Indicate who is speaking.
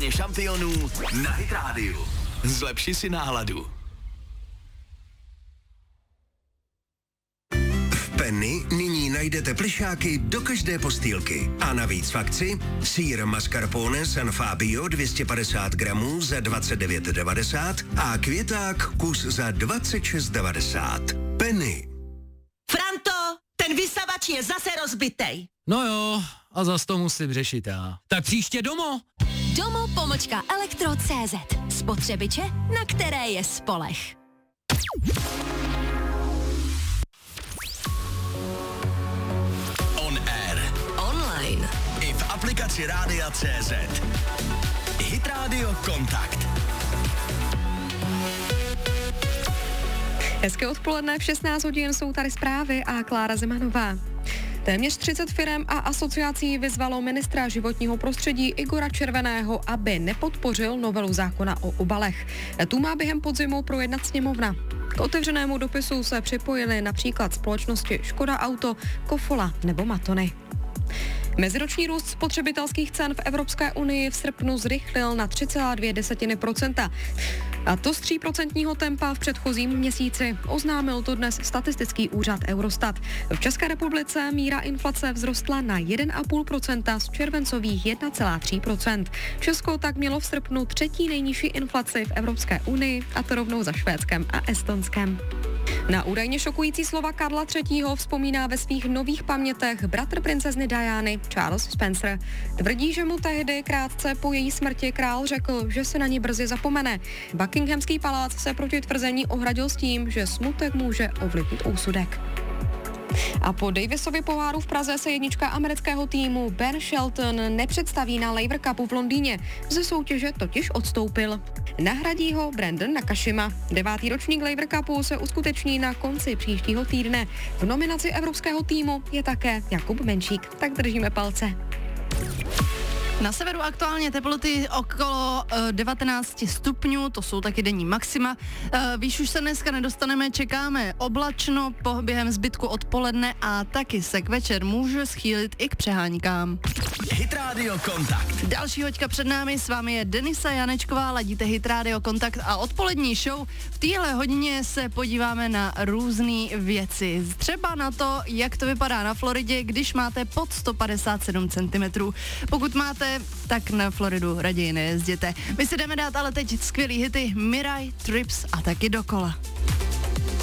Speaker 1: Lize šampionů na Hit Radio. Zlepši si náladu.
Speaker 2: V Penny nyní najdete plišáky do každé postýlky. A navíc v akci sýr mascarpone San Fabio 250 gramů za 29,90 a květák kus za 26,90. Penny.
Speaker 3: Franto, ten vysavač je zase rozbitej.
Speaker 4: No jo, a zas to musím řešit já. Tak příště domů.
Speaker 5: Domo-elektro.cz. Spotřebiče, na které je spoleh.
Speaker 1: On air.
Speaker 3: Online.
Speaker 1: I v aplikaci Rádia CZ. Hit Radio Kontakt.
Speaker 6: Hezké odpoledne, v 16 hodin jsou tady zprávy a Klára Zemanová. Téměř 30 firem a asociací vyzvalo ministra životního prostředí Igora Červeného, aby nepodpořil novelu zákona o obalech. Tu má během podzimu projednat sněmovna. K otevřenému dopisu se připojily například společnosti Škoda Auto, Kofola nebo Matony. Meziroční růst spotřebitelských cen v Evropské unii v srpnu zrychlil na 3,2%. A to z 3% tempa v předchozím měsíci. Oznámil to dnes statistický úřad Eurostat. V České republice míra inflace vzrostla na 1,5% z červencových 1,3%. Česko tak mělo v srpnu třetí nejnižší inflaci v Evropské unii, a to rovnou za Švédskem a Estonskem. Na údajně šokující slova Karla III. Vzpomíná ve svých nových pamětech bratr princezny Diany, Charles Spencer. Tvrdí, že mu tehdy krátce po její smrti král řekl, že se na ní brzy zapomene. Buckinghamský palác se proti tvrzení ohradil s tím, že smutek může ovlivnit úsudek. A po Davisově poháru v Praze se jednička amerického týmu Ben Shelton nepředstaví na Laver Cupu v Londýně. Ze soutěže totiž odstoupil. Nahradí ho Brandon Nakashima. 9. ročník Laver Cupu se uskuteční na konci příštího týdne. V nominaci evropského týmu je také Jakub Menšík. Tak držíme palce.
Speaker 7: Na severu aktuálně teploty okolo 19 stupňů, to jsou taky denní maxima. Výš už se dneska nedostaneme, čekáme oblačno během zbytku odpoledne a taky se k večer může schýlit i k přeháňkám.
Speaker 1: Hit Radio Kontakt.
Speaker 7: Další hoďka před námi, s vámi je Denisa Janečková, ladíte Hit Radio Kontakt a odpolední show. V téhle hodině se podíváme na různé věci. Třeba na to, jak to vypadá na Floridě, když máte pod 157 cm. Pokud máte, tak na Floridu raději nejezděte. My si jdeme dát ale teď skvělý hity Mirai, Trips a taky Dokola.